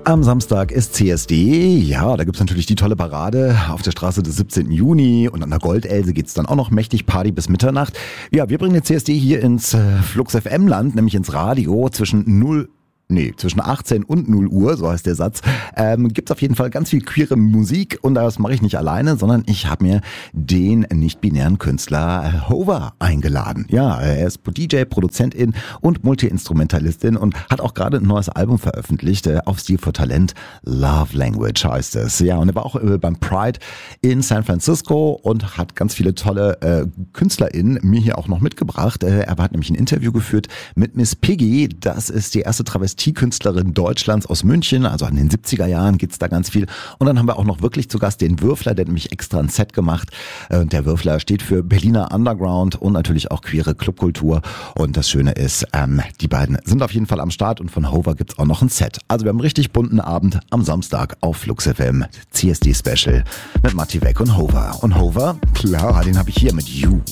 Am Samstag ist CSD. Ja, da gibt's natürlich die tolle Parade auf der Straße des 17. Juni und an der Goldelse geht's dann auch noch mächtig Party bis Mitternacht. Ja, wir bringen den CSD hier ins Flux FM Land, nämlich ins Radio zwischen 18 und 0 Uhr, so heißt der Satz, gibt's auf jeden Fall ganz viel queere Musik und das mache ich nicht alleine, sondern ich habe mir den nicht-binären Künstler Hover eingeladen. Ja, er ist DJ, Produzentin und Multi-Instrumentalistin und hat auch gerade ein neues Album veröffentlicht, auf Stil for Talent, Love Language heißt es. Ja, und er war auch beim Pride in San Francisco und hat ganz viele tolle KünstlerInnen mir hier auch noch mitgebracht. Er hat nämlich ein Interview geführt mit Miss Piggy, das ist die erste Travestie-Künstlerin Deutschlands aus München, also in den 70er Jahren geht's da ganz viel. Und dann haben wir auch noch wirklich zu Gast den Würfler, der hat nämlich extra ein Set gemacht. Und der Würfler steht für Berliner Underground und natürlich auch queere Clubkultur. Und das Schöne ist, die beiden sind auf jeden Fall am Start und von Hover gibt's auch noch ein Set. Also wir haben einen richtig bunten Abend am Samstag auf Flux FM, CSD Special mit Matti Weck und Hover. Und Hover, klar, den habe ich hier mit You.